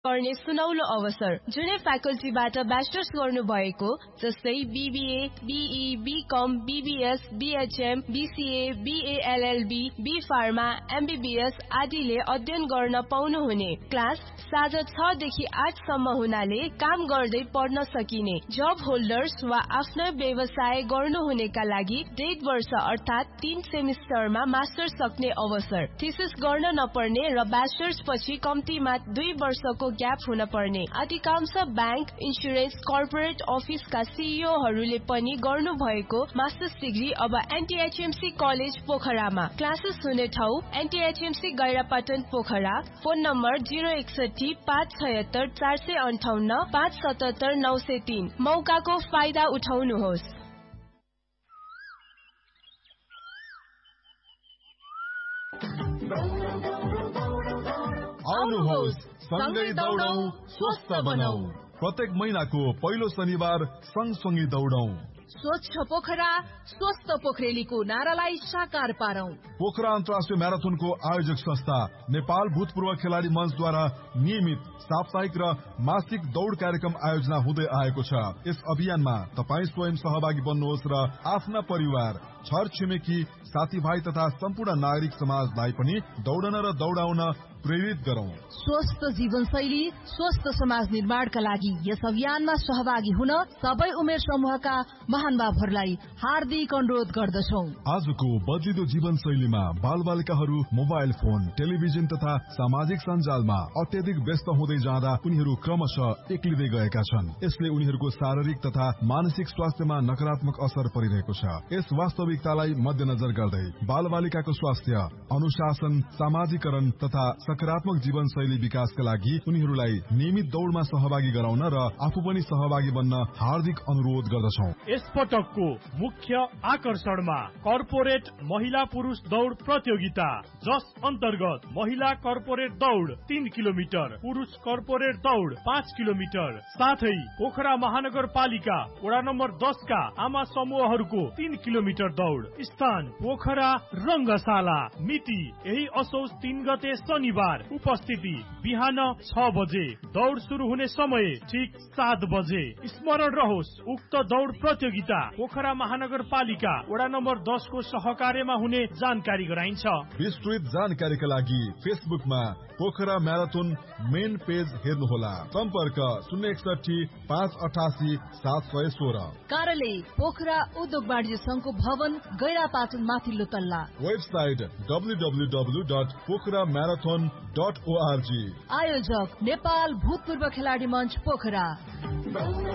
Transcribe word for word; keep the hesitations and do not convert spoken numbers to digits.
गर्ने सुनौलो अवसर। जुनै फ्याकल्टीबाट ब्याचलर्स गर्नु भएको जस्तै BBA, be, become, BBS, BHM, BCA, BLLB, be pharma, MBBS आदिले अध्ययन गर्न पाउनुहुने। क्लास साँझ छ देखि आठ सम्म हुनाले काम गर्दै पढ्न सकिने। जब होल्डर्स वा आफ्नो व्यवसाय गर्नुहुनेका लागि डेढ वर्ष अर्थात् तीन सेमिस्टरमा मास्टर्स सक्ने अवसर। थीसिस गर्न नपर्ने र ब्याचलर्स पछि कम्तीमा दुई वर्षको ग्याप हुन पर्ने। अधिकांश बैंक, इन्सुरेन्स, कर्पोरेट अफिसका सीईओहरूले पनि गर्नु भएको मास्टर्स डिग्री अब एनटीएचएमसी कलेज पोखरामा। क्लासेस हुने ठाउँ एनटीएचएमसी गैरापाटन पोखरा। फोन नम्बर जिरो एकसठी पाँच छयत्तर चार सय अन्ठाउन्न पाँच सतहत्तर नौ सय तीन। मौकाको फाइदा उठाउनुहोस्। आउनुहोस् सँगै दौडौं स्वस्थ बनौं। प्रत्येक महिनाको पहिलो शनिबार सँगसँगै दौडौं। स्वच्छ पोखरा स्वस्थ पोखरेलीको नारालाई साकार पारौं। पोखरा अन्तर्राष्ट्रिय म्याराथनको आयोजक संस्था नेपाल भूतपूर्व खेलाडी मञ्चद्वारा नियमित साप्ताहिक र मासिक दौड कार्यक्रम आयोजना हुँदै आएको छ। यस अभियानमा तपाईँ स्वयं सहभागी बन्नुहोस् र आफ्ना परिवार, छर छिमेकी, साथीभाइ तथा सम्पूर्ण नागरिक समाजलाई पनि दौडन र दौडाउन प्रेरित गरौं। स्वस्थ जीवनशैली, स्वस्थ समाज निर्माणका लागि यस अभियानमा सहभागी हुन सबै उमेर समूहका महानुभावहरूलाई हार्दिक अनुरोध गर्दछौं। आजको बदलिदो जीवनशैलीमा बालबालिकाहरू मोबाइल फोन, टेलिभिजन तथा सामाजिक सञ्जालमा अत्यधिक व्यस्त हुँदै जाँदा उनीहरू क्रमशः एक्लिँदै गएका छन्। यसले उनीहरूको शारीरिक तथा मानसिक स्वास्थ्यमा नकारात्मक असर परिरहेको छ। यस वास्तविकतालाई मध्यनजर गर्दै बालबालिकाको स्वास्थ्य, अनुशासन, सामाजिकरण तथा सकारात्मक जीवनशैली विकासका लागि उनीहरूलाई नियमित दौडमा सहभागी गराउन र आफू पनि सहभागी बन्न हार्दिक अनुरोध गर्दछौं। यस पटकको मुख्य आकर्षणमा कर्पोरेट महिला पुरुष दौड प्रतियोगिता, जस अन्तर्गत महिला कर्पोरेट दौड तीन किलोमिटर, पुरुष कर्पोरेट दौड पाँच किलोमिटर, साथै पोखरा महानगरपालिका वडा नम्बर दस का आमा समूहहरूको तीन किलोमिटर दौड। स्थान पोखरा रंगशाला। मिति यही असोज तीन गते शनिबार। उपस्थिति बिहान छ बजे। दौड शुरू हुने समय ठीक सात बजे। स्मरण रहोस्, उक्त दौड प्रतियोगिता पोखरा महानगरपालिका वडा नम्बर दस को सहकार्यमा हुने जानकारी गराइन्छ। विस्तृत जानकारीका लागि फेसबुकमा पोखरा म्याराथन मेन पेज हेर्नुहोला। सम्पर्क शून्य एकसठी पाँच अठासी सात सय सोह्र। कार्यालय पोखरा उद्योग वाणिज्य संघको भवन, गैरापाटन माथिल्लो तल्ला। Website W W W dot Pokhara marathon dot ORG. आयोजक नेपाल भूतपूर्व खेलाडी मञ्च पोखरा।